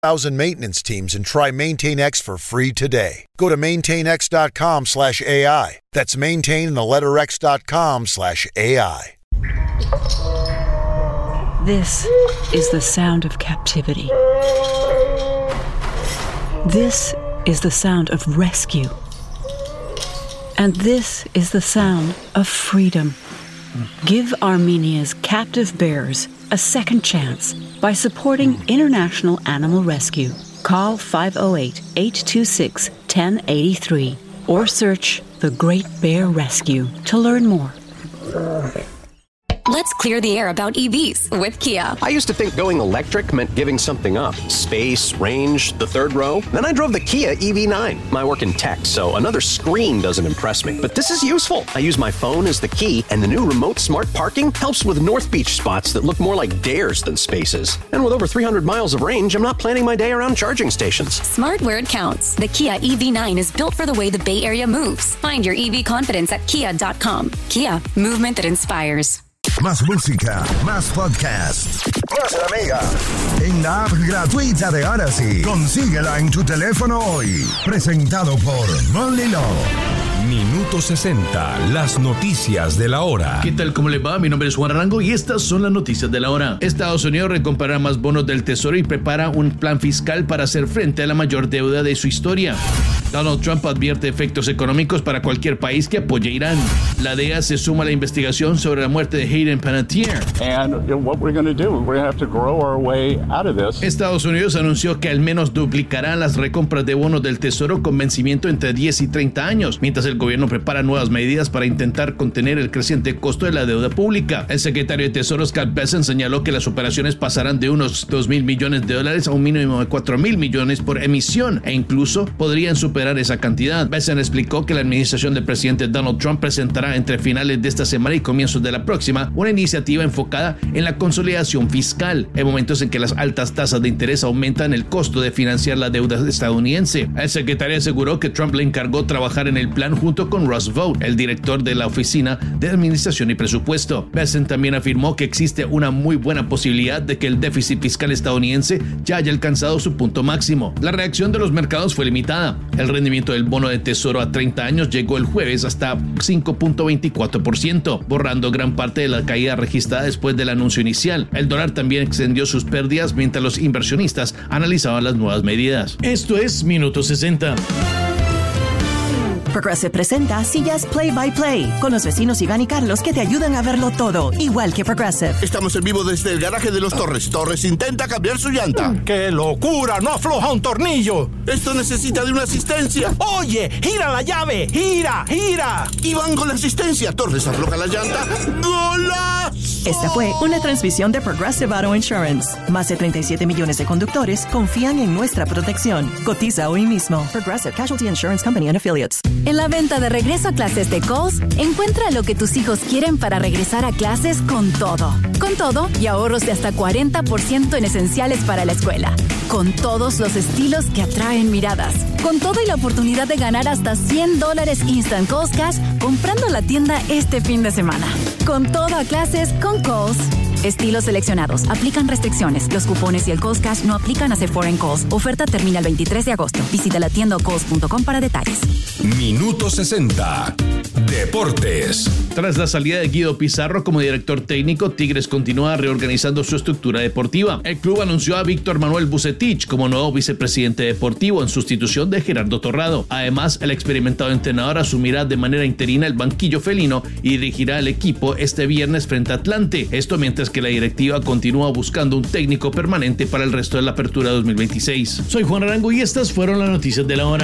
1,000 maintenance teams and try MaintainX for free today. Go to maintainx.com/AI. That's maintainx.com/AI. This is the sound of captivity. This is the sound of rescue. And this is the sound of freedom. Give Armenia's captive bears a second chance by supporting International Animal Rescue. Call 508-826-1083 or search The Great Bear Rescue to learn more. Let's clear the air about EVs with Kia. I used to think going electric meant giving something up. Space, range, the third row. Then I drove the Kia EV9. I work in tech, so another screen doesn't impress me. But this is useful. I use my phone as the key, and the new remote smart parking helps with North Beach spots that look more like dares than spaces. And with over 300 miles of range, I'm not planning my day around charging stations. Smart where it counts. The Kia EV9 is built for the way the Bay Area moves. Find your EV confidence at kia.com. Kia, movement that inspires. Más música, más podcast, más la Mega. En la app gratuita de Odyssey. Consíguela en tu teléfono hoy. Presentado por Molly Law. Minuto 60, las noticias de la hora. ¿Qué tal? ¿Cómo le va? Mi nombre es Juan Arango y estas son las noticias de la hora. Estados Unidos recomprará más bonos del Tesoro y prepara un plan fiscal para hacer frente a la mayor deuda de su historia. Donald Trump advierte efectos económicos para cualquier país que apoye a Irán. La DEA se suma a la investigación sobre la muerte de Hayden Panettiere. Estados Unidos anunció que al menos duplicará las recompras de bonos del Tesoro con vencimiento entre 10 y 30 años, mientras el gobierno prepara nuevas medidas para intentar contener el creciente costo de la deuda pública. El secretario de Tesoro Scott Bessent señaló que las operaciones pasarán de unos $2,000 millones a un mínimo de $4,000 millones por emisión e incluso podrían superar esa cantidad. Bessent explicó que la administración del presidente Donald Trump presentará entre finales de esta semana y comienzos de la próxima una iniciativa enfocada en la consolidación fiscal, en momentos en que las altas tasas de interés aumentan el costo de financiar la deuda estadounidense. El secretario aseguró que Trump le encargó trabajar en el plan junto con Russ Vought, el director de la Oficina de Administración y Presupuesto. Bessent también afirmó que existe una muy buena posibilidad de que el déficit fiscal estadounidense ya haya alcanzado su punto máximo. La reacción de los mercados fue limitada. El rendimiento del bono de Tesoro a 30 años llegó el jueves hasta 5.24%, borrando gran parte de la caída registrada después del anuncio inicial. El dólar también extendió sus pérdidas mientras los inversionistas analizaban las nuevas medidas. Esto es Minuto 60. Progressive presenta Sillas Play by Play con los vecinos Iván y Carlos que te ayudan a verlo todo, igual que Progressive. Estamos en vivo desde el garaje de los Torres. Torres intenta cambiar su llanta. ¡Qué locura! ¡No afloja un tornillo! Esto necesita de una asistencia. ¡Oye! ¡Gira la llave! ¡Gira! ¡Gira! Iván con la asistencia. Torres afloja la llanta. ¡Golazo! Esta fue una transmisión de Progressive Auto Insurance. Más de 37 millones de conductores confían en nuestra protección. Cotiza hoy mismo. Progressive Casualty Insurance Company and Affiliates. En la venta de regreso a clases de Kohl's, encuentra lo que tus hijos quieren para regresar a clases con todo. Con todo y ahorros de hasta 40% en esenciales para la escuela. Con todos los estilos que atraen miradas. Con todo y la oportunidad de ganar hasta $100 Instant Kohl's Cash comprando en la tienda este fin de semana. Con todo a clases con Kohl's. Estilos seleccionados. Aplican restricciones. Los cupones y el Kohl's Cash no aplican a Sephora en Kohl's. Oferta termina el 23 de agosto. Visita la tienda o kohls.com para detalles. Minuto 60. Deportes. Tras la salida de Guido Pizarro como director técnico, Tigres continúa reorganizando su estructura deportiva. El club anunció a Víctor Manuel Vucetich como nuevo vicepresidente deportivo en sustitución de Gerardo Torrado. Además, el experimentado entrenador asumirá de manera interina el banquillo felino y dirigirá el equipo este viernes frente a Atlante. Esto mientras que la directiva continúa buscando un técnico permanente para el resto de la apertura 2026. Soy Juan Arango y estas fueron las noticias de la hora.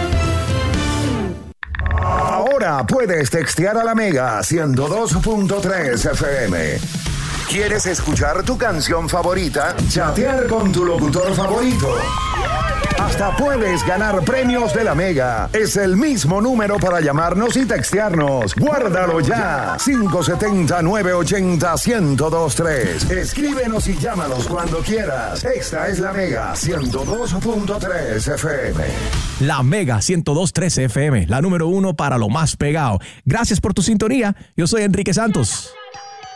Ahora puedes textear a la Mega 102.3 FM. ¿Quieres escuchar tu canción favorita? Chatear con tu locutor favorito. Hasta puedes ganar premios de la Mega. Es el mismo número para llamarnos y textearnos. Guárdalo ya. 570-980-1023. Escríbenos y llámanos cuando quieras. Esta es la Mega 102.3 FM. La Mega 102.3 FM, la número 1 para lo más pegado. Gracias por tu sintonía. Yo soy Enrique Santos.